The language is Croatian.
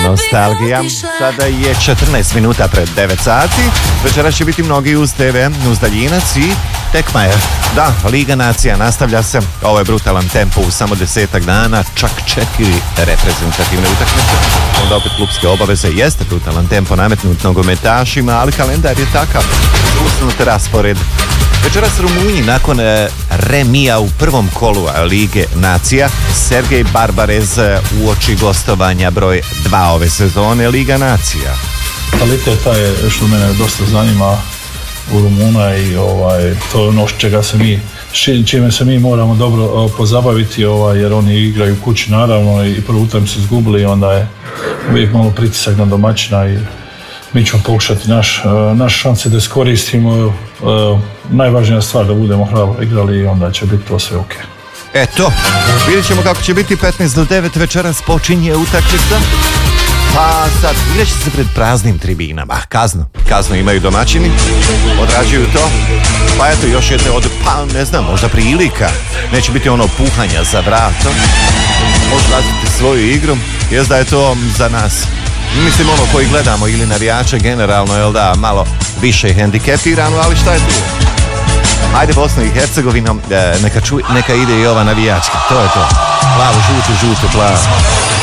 Nostalgija. Sada je 14 minuta pred 9 sati. Večeras će biti mnogi uz TV, uz daljinac i tekma je. Da, Liga nacija nastavlja se. Ovo je brutalan tempo u samo 10 dana, čak 4 reprezentativne utakmice. Onda opet klubske obaveze, jeste brutalan tempo nametnut nogometašima, ali kalendar je takav. Usnut raspored. Večeras Rumunji nakon remija u prvom kolu Lige nacija, Sergej Barbarez uoči gostovanja broj 2 ove sezone Liga nacija. Kvaliteta je što mene dosta zanima u Rumuna i to je ono čime se mi moramo dobro pozabaviti, jer oni igraju kući naravno i prvu utakmicu izgubili, onda je uvijek malo pritisak na domaćina i mi ćemo pokušati naš šanse da iskoristimo. Najvažnija stvar da budemo hrabro igrali i onda će biti to sve ok. Eto, vidjet ćemo kako će biti 15 do 9 večeras počinje utakmica. Pa sad, igrat će se pred praznim tribinama. Kazno imaju domaćini, odrađuju to. Pa eto, još jedne možda prilika. Neće biti ono puhanja za vratom. Možda razviti svoju igru, jest da je to za nas. Mislim ono koji gledamo ili navijače generalno, jel da, malo više hendikepirano, ali šta je tu? Ajde Bosnu i Hercegovinu, neka ide i ova navijačka, to je to. Plavo, žuto, plavo.